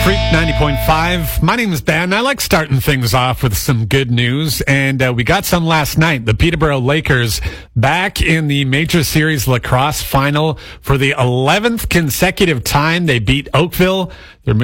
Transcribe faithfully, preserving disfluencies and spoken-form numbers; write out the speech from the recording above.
Freak ninety point five. My name is Ben. I like starting things off with some good news, and uh, we got some last night. The Peterborough Lakers back in the Major Series lacrosse final for the eleventh consecutive time. They beat Oakville. They're